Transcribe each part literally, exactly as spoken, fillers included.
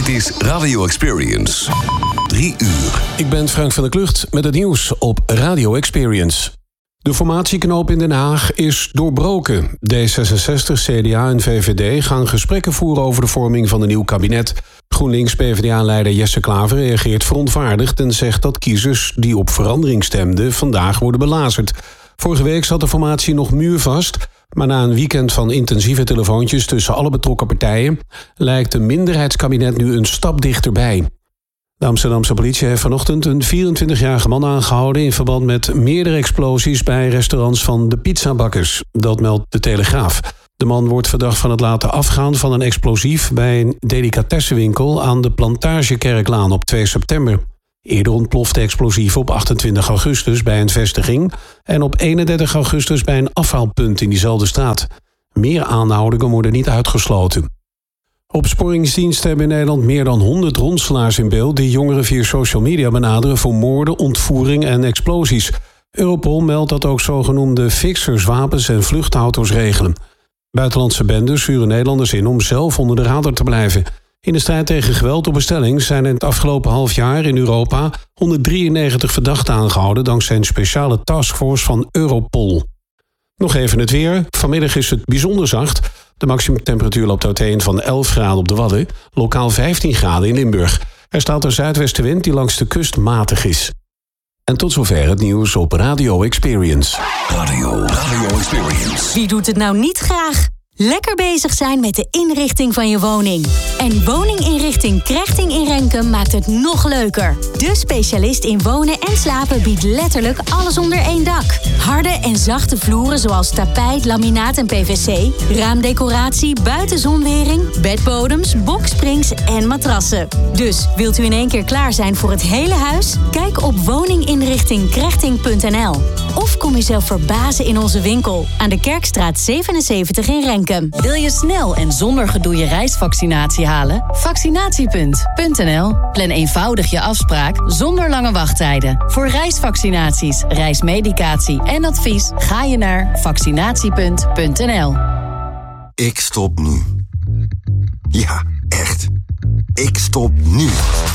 Dit is Radio Experience. Drie uur. Ik ben Frank van der Klucht met het nieuws op Radio Experience. De formatieknoop in Den Haag is doorbroken. D zesenzestig, C D A en V V D gaan gesprekken voeren over de vorming van een nieuw kabinet. GroenLinks-P v d A-leider Jesse Klaver reageert verontwaardigd en zegt dat kiezers die op verandering stemden vandaag worden belazerd. Vorige week zat de formatie nog muurvast, maar na een weekend van intensieve telefoontjes tussen alle betrokken partijen lijkt een minderheidskabinet nu een stap dichterbij. De Amsterdamse politie heeft vanochtend een vierentwintigjarige man aangehouden in verband met meerdere explosies bij restaurants van de pizzabakkers. Dat meldt de Telegraaf. De man wordt verdacht van het laten afgaan van een explosief bij een delicatessenwinkel aan de Plantagekerklaan op twee september. Eerder ontplofte explosief op achtentwintig augustus bij een vestiging en op eenendertig augustus bij een afhaalpunt in diezelfde straat. Meer aanhoudingen worden niet uitgesloten. Opsporingsdiensten hebben in Nederland meer dan honderd ronselaars in beeld die jongeren via social media benaderen voor moorden, ontvoering en explosies. Europol meldt dat ook zogenoemde fixers wapens en vluchtauto's regelen. Buitenlandse bendes huren Nederlanders in om zelf onder de radar te blijven. In de strijd tegen geweld op bestelling zijn in het afgelopen half jaar in Europa honderddrieënnegentig verdachten aangehouden dankzij een speciale taskforce van Europol. Nog even het weer. Vanmiddag is het bijzonder zacht. De maximumtemperatuur loopt uiteen van elf graden op de Wadden, lokaal vijftien graden in Limburg. Er staat een zuidwestenwind die langs de kust matig is. En tot zover het nieuws op Radio Experience. Radio, Radio Experience. Wie doet het nou niet graag? Lekker bezig zijn met de inrichting van je woning. En woninginrichting Krechting in Renkum maakt het nog leuker. De specialist in wonen en slapen biedt letterlijk alles onder één dak. Harde en zachte vloeren zoals tapijt, laminaat en P V C, raamdecoratie, buitenzonwering, bedbodems, boksprings en matrassen. Dus wilt u in één keer klaar zijn voor het hele huis? Kijk op woninginrichting krechting punt n l. Of kom jezelf verbazen in onze winkel aan de Kerkstraat zevenenzeventig in Renkum. Wil je snel en zonder gedoe je reisvaccinatie halen? Vaccinatiepunt punt n l. Plan eenvoudig je afspraak zonder lange wachttijden. Voor reisvaccinaties, reismedicatie en advies ga je naar vaccinatiepunt punt n l. Ik stop nu. Ja, echt. Ik stop nu.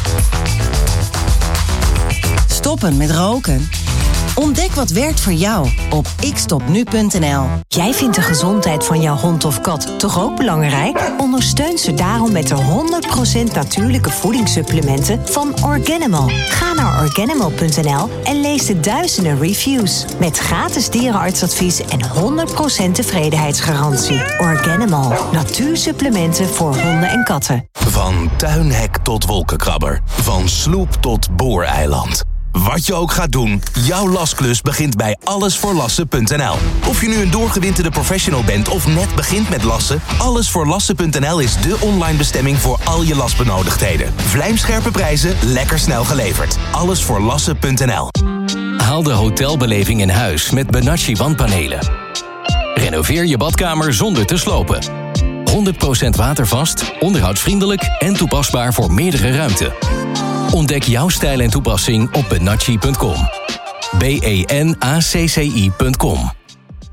Stoppen met roken? Ontdek wat werkt voor jou op ik stop nu punt n l. Jij vindt de gezondheid van jouw hond of kat toch ook belangrijk? Ondersteun ze daarom met de honderd procent natuurlijke voedingssupplementen van Organimal. Ga naar organimal punt n l en lees de duizenden reviews. Met gratis dierenartsadvies en honderd procent tevredenheidsgarantie. Organimal. Natuursupplementen voor honden en katten. Van tuinhek tot wolkenkrabber. Van sloep tot booreiland. Wat je ook gaat doen, jouw lasklus begint bij alles voor lassen punt n l. Of je nu een doorgewinterde professional bent of net begint met lassen, alles voor lassen punt n l is de online bestemming voor al je lasbenodigdheden. Vlijmscherpe prijzen, lekker snel geleverd. alles voor lassen punt n l. Haal de hotelbeleving in huis met Benacci wandpanelen. Renoveer je badkamer zonder te slopen. honderd procent watervast, onderhoudsvriendelijk en toepasbaar voor meerdere ruimten. Ontdek jouw stijl en toepassing op benacci punt com. B E N A C C I punt com.